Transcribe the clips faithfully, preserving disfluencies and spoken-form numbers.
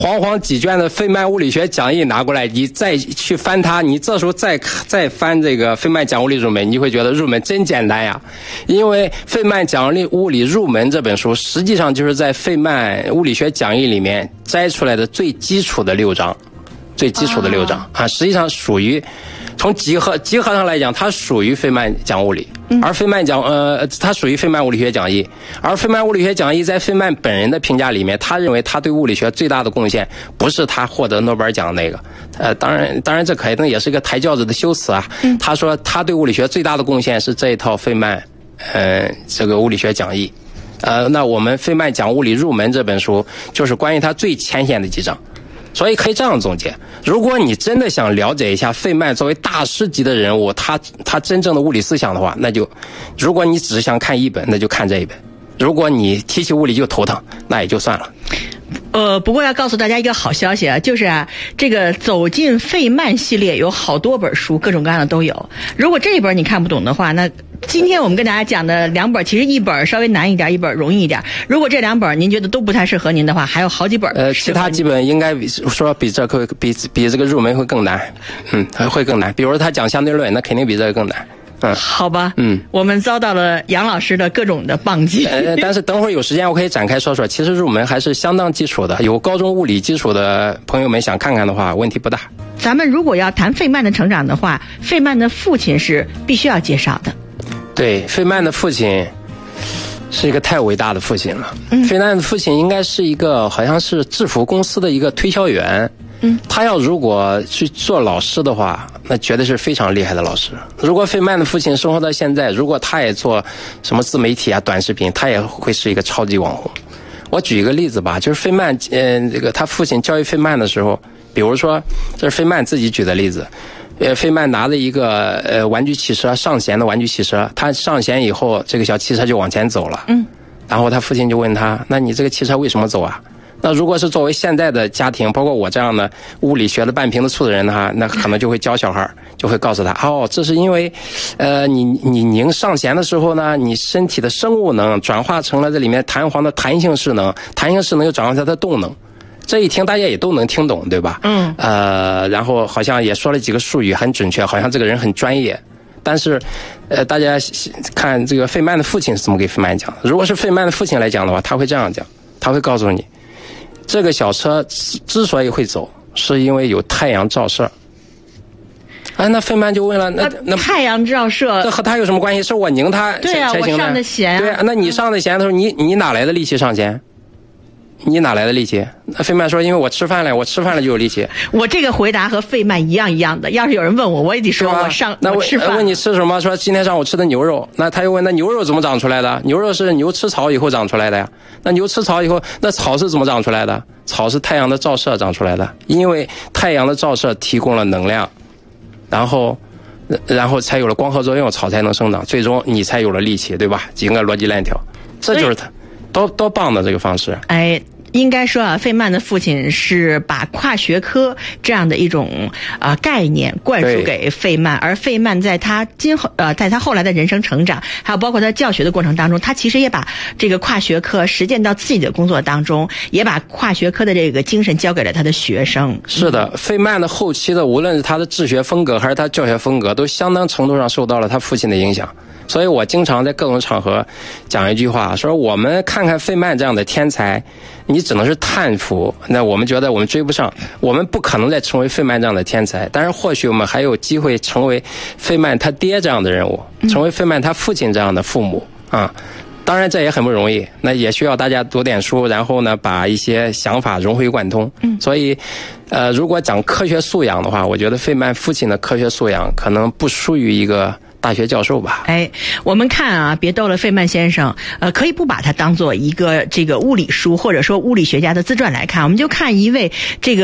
煌煌几卷的费曼物理学讲义拿过来，你再去翻它，你这时候再再翻这个费曼讲物理入门，你会觉得入门真简单呀。因为费曼讲物理入门这本书，实际上就是在费曼物理学讲义里面摘出来的最基础的六章，最基础的六章啊，实际上属于。从集合集合上来讲，它属于费曼讲物理，而费曼讲呃，它属于费曼物理学讲义。而费曼物理学讲义在费曼本人的评价里面，他认为他对物理学最大的贡献不是他获得诺贝尔奖那个，呃，当然当然这可能也是一个抬轿子的修辞啊。他说他对物理学最大的贡献是这一套费曼呃这个物理学讲义。呃，那我们费曼讲物理入门这本书就是关于他最浅显的几章。所以可以这样总结，如果你真的想了解一下费曼作为大师级的人物，他他真正的物理思想的话，那就如果你只是想看一本，那就看这一本；如果你提起物理就头疼，那也就算了。 呃，不过要告诉大家一个好消息啊，就是啊，这个走进费曼系列有好多本书，各种各样的都有。如果这一本你看不懂的话，那今天我们跟大家讲的两本，其实一本稍微难一点，一本容易一点。如果这两本您觉得都不太适合您的话，还有好几本。 呃，其他几本应该比说比这个比比这个入门会更难，嗯，会更难。比如说他讲相对论，那肯定比这个更难。嗯， 好吧， 嗯， 我们遭到了杨老师的各种的棒击。 呃，但是等会儿有时间我可以展开说说，其实入门还是相当基础的，有高中物理基础的朋友们想看看的话，问题不大。 咱们如果要谈费曼的成长的话，费曼的父亲是必须要介绍的。 对，费曼的父亲是一个太伟大的父亲了。嗯，费曼的父亲应该是一个好像是制服公司的一个推销员。嗯，他要如果去做老师的话，那绝对是非常厉害的老师。如果费曼的父亲生活到现在，如果他也做什么自媒体啊、短视频，他也会是一个超级网红。我举一个例子吧，就是费曼，嗯、呃，这个他父亲教育费曼的时候，比如说这是费曼自己举的例子，呃，费曼拿着一个呃玩具汽车上弦的玩具汽车，他上弦以后，这个小汽车就往前走了。嗯，然后他父亲就问他：“那你这个汽车为什么走啊？”那如果是作为现在的家庭，包括我这样的物理学的半瓶子醋的人哈，那可能就会教小孩，就会告诉他，哦，这是因为，呃，你你拧上弦的时候呢，你身体的生物能转化成了这里面弹簧的弹性势能，弹性势能又转化成它的动能。这一听大家也都能听懂，对吧？嗯。呃，然后好像也说了几个术语很准确，好像这个人很专业。但是，呃，大家看这个费曼的父亲是怎么给费曼讲的？如果是费曼的父亲来讲的话，他会这样讲，他会告诉你。这个小车之所以会走，是因为有太阳照射。哎，那费曼就问了，那那太阳照射， 这和他有什么关系？是我拧它对啊，我上的弦。 对啊，那你上的弦的时候，你你哪来的力气上弦？你哪来的力气？那费曼说，因为我吃饭了，我吃饭了就有力气。 我这个回答和费曼一样一样的。要是有人问我，我也得说我上那我吃饭。 问你吃什么？说今天上午吃的牛肉。那他又问，那牛肉怎么长出来的？牛肉是牛吃草以后长出来的呀。那牛吃草以后，那草是怎么长出来的？草是太阳的照射长出来的，因为太阳的照射提供了能量，然后然后才有了光合作用，草才能生长，最终你才有了力气，对吧？几个逻辑链条，这就是他多多棒的这个方式。 哎。应该说啊，费曼的父亲是把跨学科这样的一种啊、呃、概念灌输给费曼，而费曼在他今后呃在他后来的人生成长，还有包括他教学的过程当中，他其实也把这个跨学科实践到自己的工作当中，也把跨学科的这个精神交给了他的学生。 是的，嗯、费曼的后期的无论是他的治学风格还是他教学风格，都相当程度上受到了他父亲的影响。所以我经常在各种场合讲一句话，说我们看看费曼这样的天才，你只能是叹服，那我们觉得我们追不上，我们不可能再成为费曼这样的天才，但是或许我们还有机会成为费曼他爹这样的人物，成为费曼他父亲这样的父母啊。当然这也很不容易，那也需要大家读点书，然后呢把一些想法融会贯通。所以呃，如果讲科学素养的话，我觉得费曼父亲的科学素养可能不输于一个大学教授吧。 哎，我们看啊，别逗了，费曼先生，呃，可以不把它当做一个这个物理书或者说物理学家的自传来看，我们就看一位这个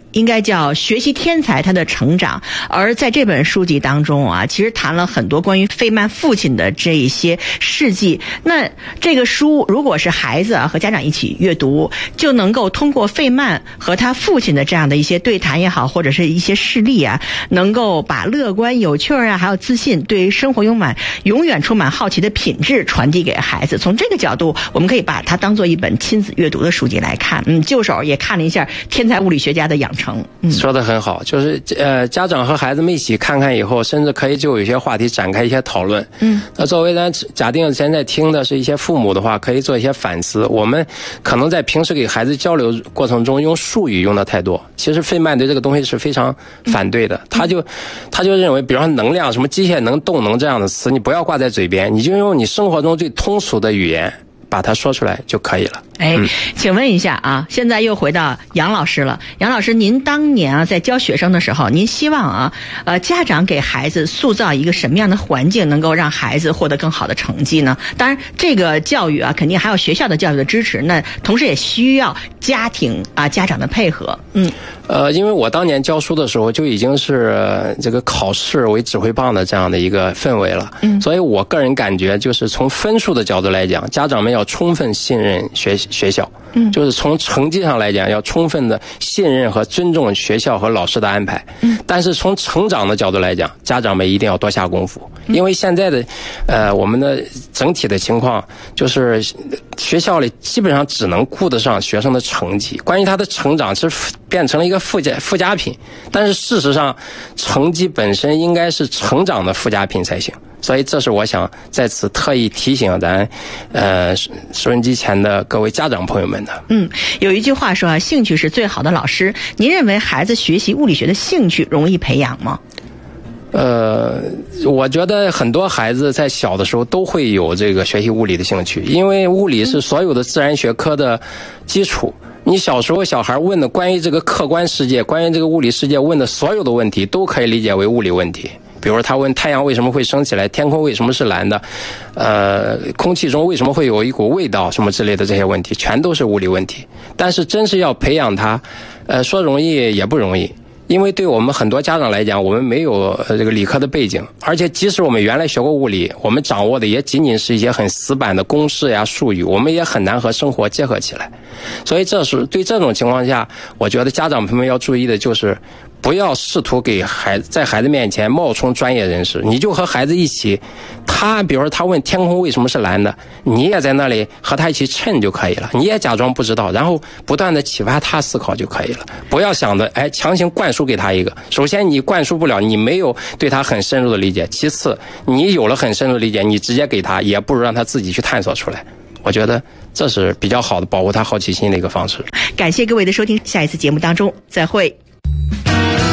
应该叫学习天才他的成长。而在这本书籍当中啊，其实谈了很多关于费曼父亲的这一些事迹。那这个书如果是孩子啊和家长一起阅读，就能够通过费曼和他父亲的这样的一些对谈也好，或者是一些事例啊，能够把乐观、有趣啊，还有自信，对生活永满、永远充满好奇的品质传递给孩子。从这个角度，我们可以把它当做一本亲子阅读的书籍来看。嗯，就手也看了一下天才物理学家的养成。嗯， 说得很好，就是呃，家长和孩子们一起看看以后，甚至可以就有些话题展开一些讨论。嗯，那作为咱假定现在听的是一些父母的话，可以做一些反思。我们可能在平时给孩子交流过程中用术语用的太多，其实费曼对这个东西是非常反对的。嗯、他就他就认为，比如说能量、什么机械能、动能这样的词，你不要挂在嘴边，你就用你生活中最通俗的语言把它说出来就可以了。 哎，请问一下啊，现在又回到杨老师了。杨老师，您当年啊在教学生的时候，您希望啊，呃，家长给孩子塑造一个什么样的环境，能够让孩子获得更好的成绩呢？当然，这个教育啊，肯定还有学校的教育的支持，那同时也需要家庭啊家长的配合。嗯， 呃，因为我当年教书的时候就已经是这个考试为指挥棒的这样的一个氛围了。嗯，所以我个人感觉，就是从分数的角度来讲，家长们要充分信任学习。学校，嗯，就是从成绩上来讲，要充分的信任和尊重学校和老师的安排。嗯，但是从成长的角度来讲，家长们一定要多下功夫，因为现在的，呃，我们的整体的情况就是学校里基本上只能顾得上学生的成绩，关于他的成长是变成了一个附加附加品。但是事实上，成绩本身应该是成长的附加品才行。所以这是我想在此特意提醒咱呃收音机前的各位家长朋友们的。 嗯，有一句话说啊，兴趣是最好的老师。您认为孩子学习物理学的兴趣容易培养吗？ 呃，我觉得很多孩子在小的时候都会有这个学习物理的兴趣，因为物理是所有的自然学科的基础。你小时候小孩问的关于这个客观世界、关于这个物理世界问的所有的问题，都可以理解为物理问题。比如他问太阳为什么会升起来，天空为什么是蓝的，呃，空气中为什么会有一股味道，什么之类的这些问题，全都是物理问题。但是真是要培养他，呃，说容易也不容易。因为对我们很多家长来讲，我们没有呃这个理科的背景，而且即使我们原来学过物理，我们掌握的也仅仅是一些很死板的公式呀、术语，我们也很难和生活结合起来。所以这是对这种情况下，我觉得家长朋友们要注意的就是，不要试图给孩子在孩子面前冒充专业人士，你就和孩子一起，他比如说他问天空为什么是蓝的，你也在那里和他一起称就可以了，你也假装不知道，然后不断的启发他思考就可以了。不要想着哎强行灌输给他一个，首先你灌输不了，你没有对他很深入的理解，其次你有了很深入的理解，你直接给他，也不如让他自己去探索出来。我觉得这是比较好的保护他好奇心的一个方式。 感谢各位的收听，下一次节目当中再会。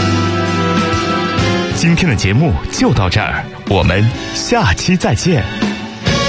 今天的节目就到这儿，我们下期再见。